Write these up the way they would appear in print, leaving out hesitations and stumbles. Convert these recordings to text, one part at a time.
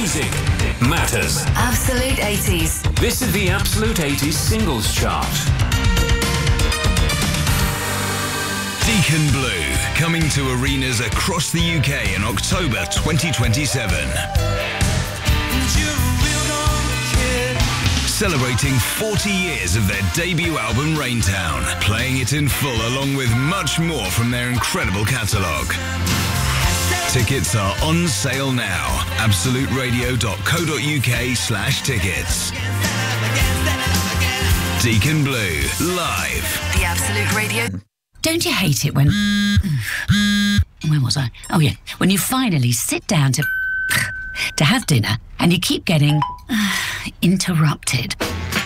music matters. Absolute 80s. This is the Absolute 80s Singles Chart. Deacon Blue, coming to arenas across the UK in October 2027. Celebrating 40 years of their debut album Raintown, playing it in full along with much more from their incredible catalogue. Tickets are on sale now. absoluteradio.co.uk/tickets. Deacon Blue, live. The Absolute Radio. Don't you hate it when... Where was I? Oh, yeah. When you finally sit down to have dinner and you keep getting interrupted.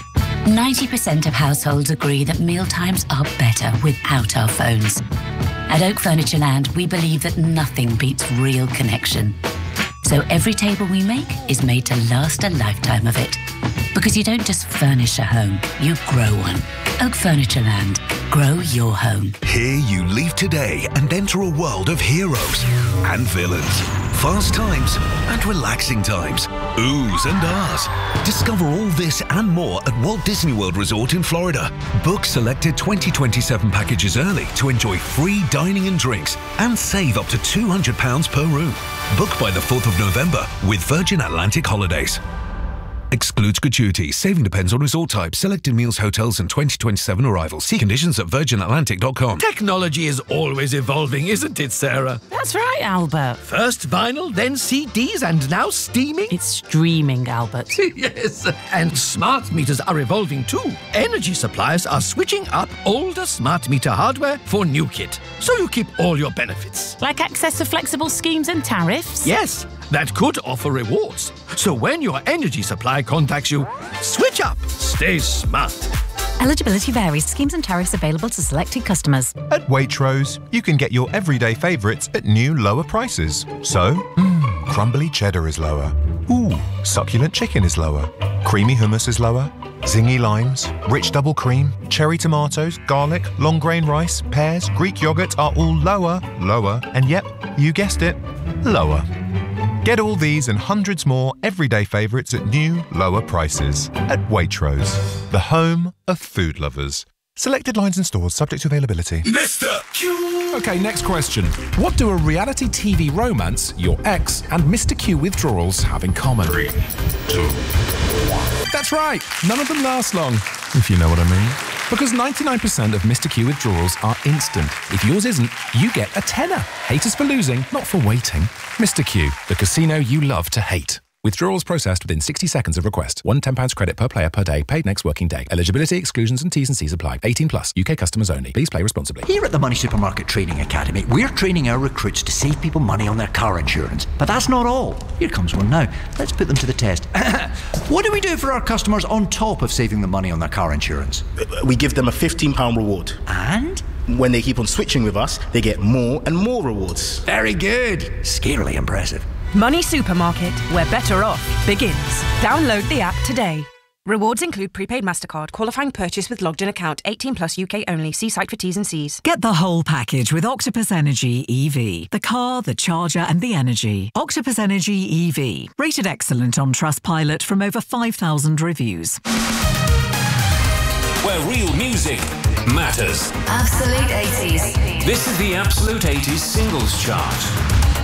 90% of households agree that mealtimes are better without our phones. At Oak Furniture Land, we believe that nothing beats real connection. So every table we make is made to last a lifetime of it. Because you don't just furnish a home, you grow one. Oak Furniture Land. Grow your home. Here you leave today and enter a world of heroes and villains, fast times and relaxing times, oohs and ahs. Discover all this and more at Walt Disney World Resort in Florida. Book selected 2027 packages early to enjoy free dining and drinks and save up to £200 per room. Book by the 4th of November with Virgin Atlantic Holidays. Excludes gratuity. Saving depends on resort type. Selected meals, hotels and 2027 arrivals. See conditions at virginatlantic.com. Technology is always evolving, isn't it, Sarah? That's right, Albert. First vinyl, then CDs, and now streaming? It's streaming, Albert. Yes, and smart meters are evolving too. Energy suppliers are switching up older smart meter hardware for new kit, so you keep all your benefits. Like access to flexible schemes and tariffs? Yes, that could offer rewards. So when your energy supply contacts you, switch up. Stay smart. Eligibility varies. Schemes and tariffs available to selected customers. At Waitrose, you can get your everyday favourites at new lower prices. So, crumbly cheddar is lower. Ooh, succulent chicken is lower. Creamy hummus is lower. Zingy limes, rich double cream, cherry tomatoes, garlic, long grain rice, pears, Greek yoghurt are all lower, and yep, you guessed it, lower. Get all these and hundreds more everyday favourites at new, lower prices. At Waitrose, the home of food lovers. Selected lines and stores subject to availability. Mr. Q! Okay, next question. What do a reality TV romance, your ex, and Mr. Q withdrawals have in common? 3, 2, 1. That's right. None of them last long, if you know what I mean. Because 99% of Mr. Q withdrawals are instant. If yours isn't, you get a tenner. Hate us for losing, not for waiting. Mr. Q, the casino you love to hate. Withdrawals processed within 60 seconds of request. £1 £10 credit per player per day, paid next working day. Eligibility, exclusions and T's and C's apply. 18 plus. UK customers only. Please play responsibly. Here at the Money Supermarket Training Academy, we're training our recruits to save people money on their car insurance. But that's not all. Here comes one now. Let's put them to the test. What do we do for our customers on top of saving them money on their car insurance? We give them a £15 reward. And? When they keep on switching with us, they get more and more rewards. Very good. Scarily impressive. Money Supermarket, where better off begins. Download the app today. Rewards include prepaid MasterCard, qualifying purchase with logged in account, 18 plus UK only. See site for T's and C's. Get the whole package with Octopus Energy EV. The car, the charger and the energy. Octopus Energy EV. Rated excellent on Trustpilot from over 5,000 reviews. Where real music matters. Absolute 80s. This is the Absolute 80s Singles Chart.